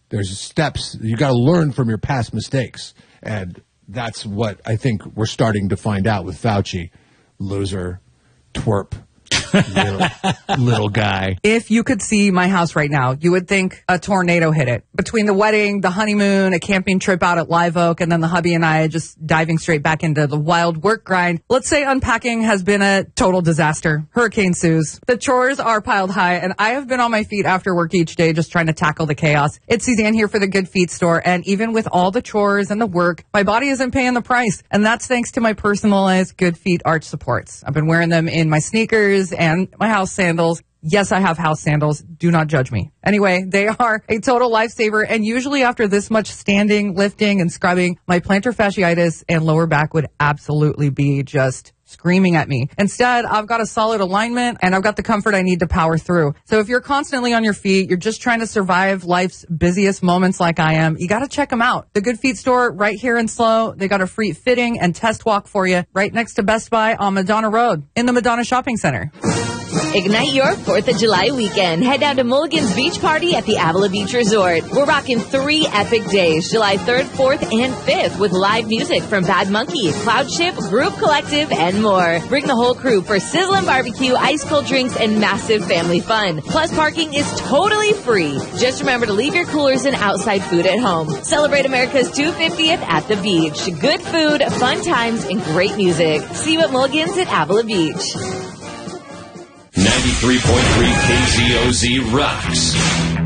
There's steps. You got to learn from your past mistakes. And that's what I think we're starting to find out with Fauci. Loser, twerp. Little guy. If you could see my house right now, you would think a tornado hit it. Between the wedding, the honeymoon, a camping trip out at Live Oak, and then the hubby and I just diving straight back into the wild work grind. Let's say unpacking has been a total disaster. Hurricane Suze. The chores are piled high, and I have been on my feet after work each day just trying to tackle the chaos. It's Suzanne here for the Good Feet store, and even with all the chores and the work, my body isn't paying the price. And that's thanks to my personalized Good Feet arch supports. I've been wearing them in my sneakers and my house sandals. Yes, I have house sandals. Do not judge me. Anyway, they are a total lifesaver, and usually after this much standing, lifting, and scrubbing, my plantar fasciitis and lower back would absolutely be just screaming at me. Instead, I've got a solid alignment, and I've got the comfort I need to power through. So if you're constantly on your feet, you're just trying to survive life's busiest moments like I am, you got to check them out. The Good Feet store right here in SLO. They got a free fitting and test walk for you right next to Best Buy on Madonna Road in the Madonna Shopping Center. Ignite your 4th of July weekend. Head down to Mulligan's Beach Party at the Avila Beach Resort. We're rocking 3 epic days, July 3rd, 4th, and 5th, with live music from Bad Monkey, Cloud Ship, Group Collective, and more. Bring the whole crew for sizzling barbecue, ice cold drinks, and massive family fun. Plus, parking is totally free. Just remember to leave your coolers and outside food at home. Celebrate America's 250th at the beach. Good food, fun times, and great music. See you at Mulligan's at Avila Beach. 93.3 KZOZ rocks.